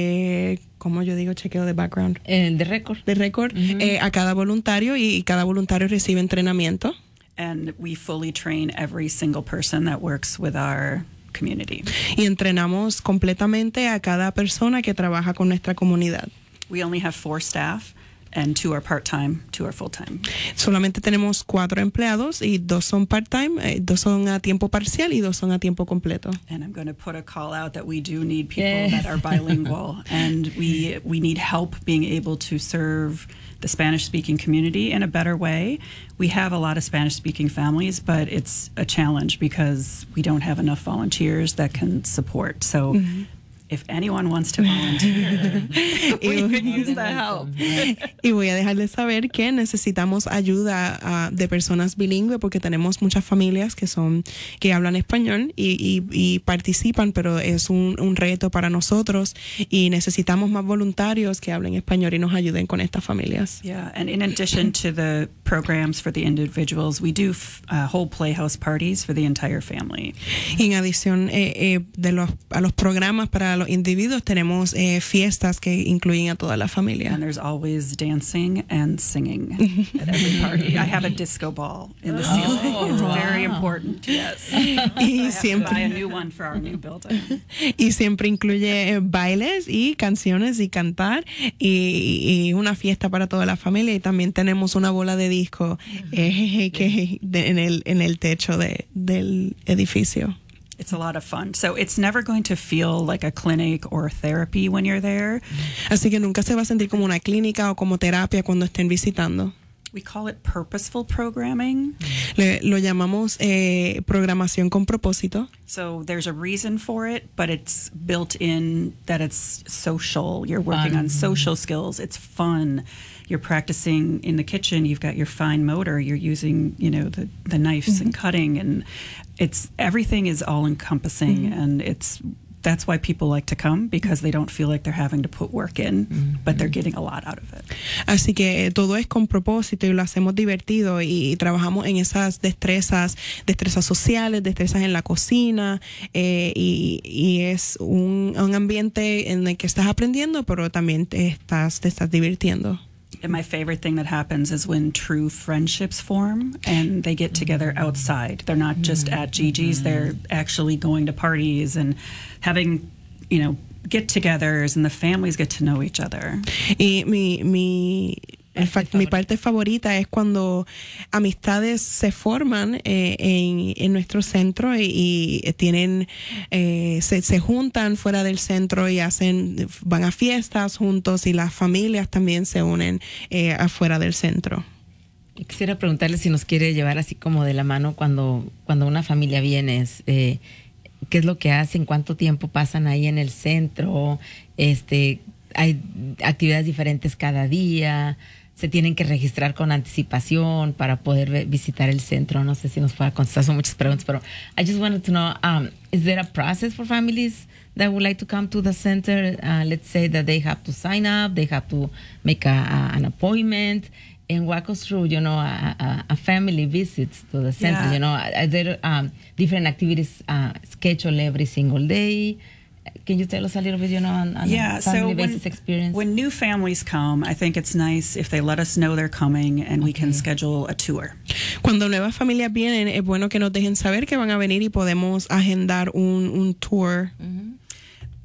de, ¿cómo yo digo? Chequeo de background. Eh, de récord. De récord uh-huh. eh, a cada voluntario, y cada voluntario recibe entrenamiento. And we fully train every single person that works with our community. Y entrenamos completamente a cada persona que trabaja con nuestra comunidad. We only have four staff and two are part-time, two are full-time. Solamente tenemos cuatro empleados y dos son part-time, eh, dos son a tiempo parcial y dos son a tiempo completo. And I'm going to put a call out that we do need people yes. that are bilingual, and we we need help being able to serve the Spanish-speaking community in a better way. We have a lot of Spanish-speaking families, but it's a challenge because we don't have enough volunteers that can support. So mm-hmm. if anyone wants to volunteer, we could use the help. Y voy a dejarles saber que necesitamos ayuda uh, de personas bilingües, porque tenemos muchas familias que son que hablan español y, y, y participan, pero es un, un reto para nosotros y necesitamos más voluntarios que hablen español y nos ayuden con estas familias. Yeah, and in addition to the programs for the individuals, we do f- uh, whole playhouse parties for the entire family. Y en adición eh, eh, de los, a los programas para los individuos, tenemos eh, fiestas que incluyen a toda la familia. And there's always dancing and singing at every party. I have a disco ball in the ceiling. Oh, it's wow. very important. Yes. Y I have siempre, to buy a new one for our new building. Y siempre incluye eh, bailes y canciones y cantar y, y una fiesta para toda la familia, y también tenemos una bola de disco eh, que de, en el en el techo de, del edificio. It's a lot of fun. So it's never going to feel like a clinic or therapy when you're there. Así que nunca se va a sentir como una clínica o como terapia cuando estén visitando. We call it purposeful programming. Le, lo llamamos eh, programación con propósito. So there's a reason for it, but it's built in that it's social. You're working Fun. on social skills. It's fun. You're practicing in the kitchen. You've got your fine motor. You're using, you know, the, the knives mm-hmm. and cutting, and it's everything is all encompassing, mm-hmm. and it's that's why people like to come, because they don't feel like they're having to put work in, mm-hmm. but they're getting a lot out of it. Así que eh, todo es con propósito y lo hacemos divertido, y, y trabajamos en esas destrezas, destrezas sociales, destrezas en la cocina, eh, y, y es un, un ambiente en el que estás aprendiendo, pero también te estás, te estás divirtiendo. And my favorite thing that happens is when true friendships form and they get together outside. They're not just at Gigi's, they're actually going to parties and having, you know, get-togethers, and the families get to know each other. Y mi, mi, en fact, mi parte favorita es cuando amistades se forman eh, en, en nuestro centro y, y tienen eh, se, se juntan fuera del centro y hacen van a fiestas juntos, y las familias también se unen eh, afuera del centro. Quisiera preguntarle si nos quiere llevar así como de la mano cuando, cuando una familia viene, eh, qué es lo que hacen, cuánto tiempo pasan ahí en el centro, este, hay actividades diferentes cada día, se tienen que registrar con anticipación para poder visitar el centro. No sé si nos pueda contestar, son muchas preguntas, pero I just wanted to know, um, is there a process for families that would like to come to the center? Uh, let's say that they have to sign up, they have to make a, a, an appointment, and walk us through, you know, a, a, a family visits to the center. Yeah. You know, are there um, different activities uh, scheduled every single day? Can you tell us a little bit, you know, on, on yeah, a family so basis when, experience? when new families come, I think it's nice if they let us know they're coming and we can Okay. schedule a tour. Cuando nuevas familias vienen, es bueno que nos dejen saber que van a venir y podemos agendar un, un tour. Mm-hmm.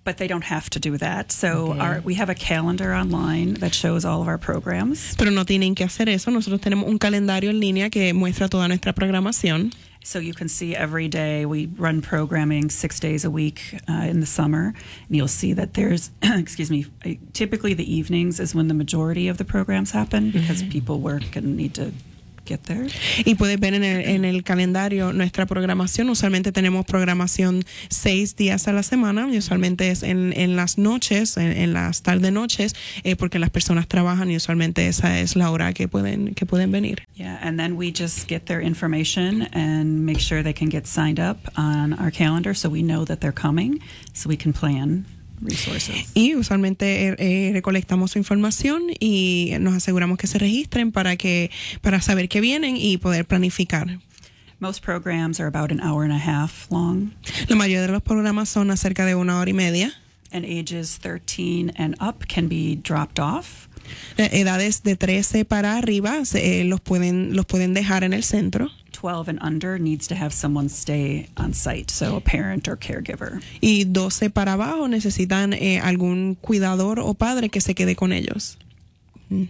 But they don't have to do that. So Okay. our, we have a calendar online that shows all of our programs. Pero no tienen que hacer eso. Nosotros tenemos un calendario en línea que muestra toda nuestra programación. So you can see every day we run programming six days a week uh, in the summer, and you'll see that there's, excuse me, typically the evenings is when the majority of the programs happen because mm-hmm. people work and need to get there. Y puedes ver en el, en el calendario nuestra programación. Usualmente tenemos programación seis días a la semana y usualmente es en, en las noches, en, en las tarde noches, eh, porque las personas trabajan y usualmente esa es la hora que pueden que pueden venir. Yeah, and then we just get their information and make sure they can get signed up on our calendar so we know that they're coming so we can plan resources. Y usualmente eh, eh, recolectamos su información y nos aseguramos que se registren para que para saber que vienen y poder planificar. Most programs are about an hour and a half long. La mayoría de los programas son acerca de una hora y media. And ages thirteen and up can be dropped off. Edades de trece para arriba eh, los pueden los pueden dejar en el centro. twelve and under needs to have someone stay on site, so a parent or caregiver. Y doce para abajo necesitan eh, algún cuidador o padre que se quede con ellos. Mm.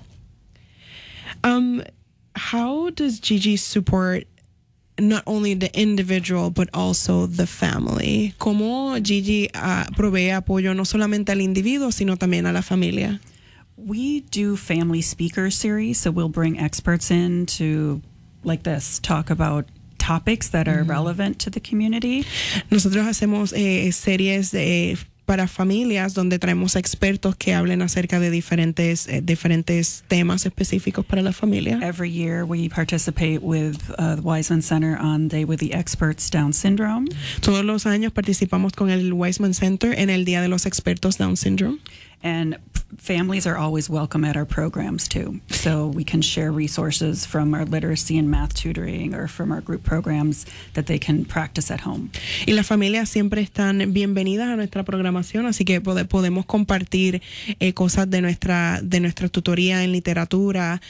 Um, how does Gigi support not only the individual but also the family? ¿Cómo Gigi uh, provee apoyo no solamente al individuo sino también a la familia? We do family speaker series, so we'll bring experts in to, like this, talk about topics that are mm-hmm. relevant to the community. Nosotros hacemos eh, series de, para familias donde traemos expertos que hablen acerca de diferentes eh, diferentes temas específicos para la familia. Every year we participate with uh, the Wiseman Center on Day with the Experts Down Syndrome. Todos los años participamos con el Wiseman Center en el Día de los Expertos Down Syndrome. And families are always welcome at our programs too. So we can share resources from our literacy and math tutoring or from our group programs that they can practice at home. Y las familias siempre están bienvenidas a nuestra programación, así que pode, podemos compartir eh, cosas de nuestra de nuestra tutoría en literatura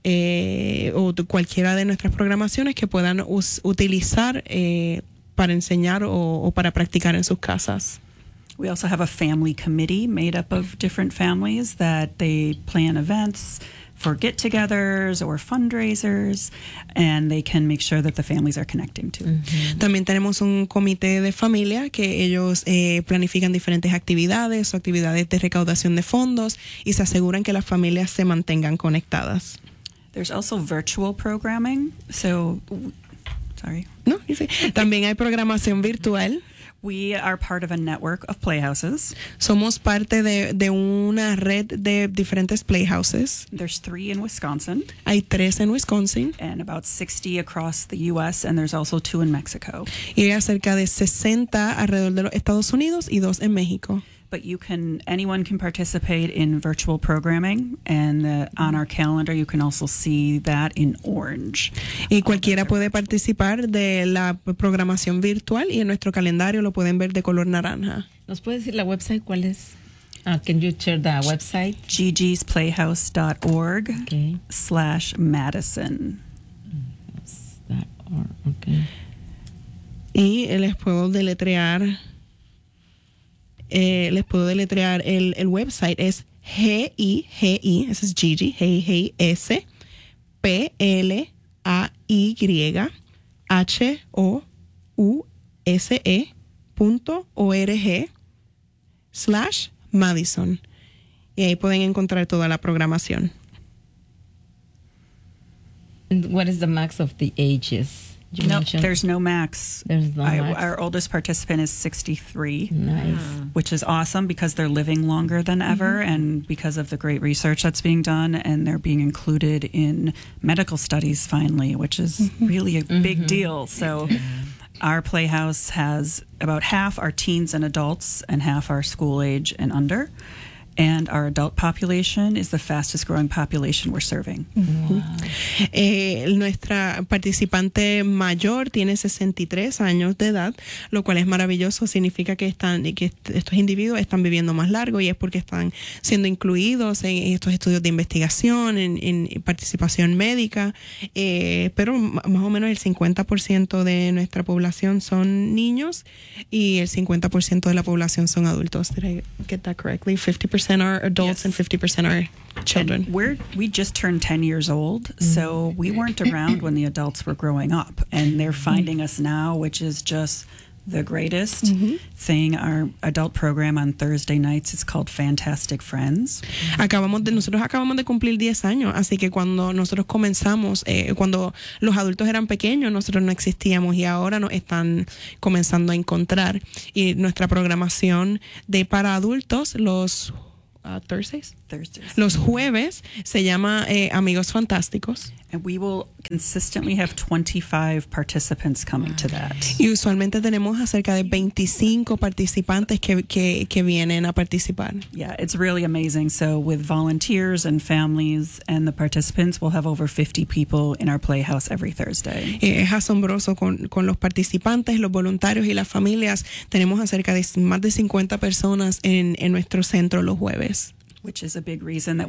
eh, o de cualquiera de nuestras programaciones que puedan us, utilizar eh, para enseñar o, o para practicar en sus casas. We also have a family committee made up of different families that they plan events for get-togethers or fundraisers, and they can make sure that the families are connecting to. Mm-hmm. También tenemos un comité de familia que ellos eh, planifican diferentes actividades o actividades de recaudación de fondos y se aseguran que las familias se mantengan conectadas. There's also virtual programming. So, sorry. No, sí. También hay programación virtual. We are part of a network of playhouses. Somos parte de, de una red de diferentes playhouses. There's three in Wisconsin. Hay tres en Wisconsin. And about sixty across the U S, and there's also two in Mexico. Y hay cerca de sesenta alrededor de los Estados Unidos y dos en México. But you can, anyone can participate in virtual programming, and the, on our calendar you can also see that in orange. Y cualquiera puede participar de la programación virtual y en nuestro calendario lo pueden ver de color naranja. ¿Nos puede decir la website cuál es? Uh, can you share the website? gigi's playhouse dot org okay. slash Madison. Okay. Y les puedo deletrear. Eh, les puedo deletrear el, el website es G I G I, ese es Gigi, G I G I S, P L A Y H O U S E punto org slash Madison. Y ahí pueden encontrar toda la programación. And what is the max of the ages? You no, mentioned? There's no max. There's no I, max. Our oldest participant is sixty-three. Nice. Which is awesome because they're living longer than ever, mm-hmm. and because of the great research that's being done, and they're being included in medical studies finally, which is mm-hmm. really a mm-hmm. big deal. So our playhouse has about half are teens and adults and half are school age and under. And our adult population is the fastest growing population we're serving. Wow. Eh, nuestra participante mayor tiene sesenta y tres años de edad, lo cual es maravilloso. Significa que están que estos individuos están viviendo más largo y es porque están siendo incluidos en estos estudios de investigación, en, en participación médica. Eh, pero más o menos el cincuenta por ciento de nuestra población son niños y el cincuenta por ciento de la población son adultos. Did I get that correctly? fifty percent are adults yes. and fifty percent are children. And we're we just turned ten years old, mm-hmm. so we weren't around when the adults were growing up, and they're finding mm-hmm. us now, which is just the greatest mm-hmm. thing. Our adult program on Thursday nights is called Fantastic Friends. Acabamos de nosotros acabamos de cumplir diez años, así que cuando nosotros comenzamos, eh, cuando los adultos eran pequeños, nosotros no existíamos y ahora nos están comenzando a encontrar. Y nuestra programación de para adultos los Uh, Thursdays? Thursdays. Los jueves se llama eh, Amigos Fantásticos. And we will consistently have twenty-five participants coming to that. Y usualmente tenemos acerca de veinticinco participantes que, que, que vienen a participar. Yeah, it's really amazing. So with volunteers and families and the participants, we'll have over fifty people in our playhouse every Thursday. Eh, es asombroso con, con los participantes, los voluntarios y las familias. Tenemos acerca de más de cincuenta personas en, en nuestro centro los jueves. Which is a big reason that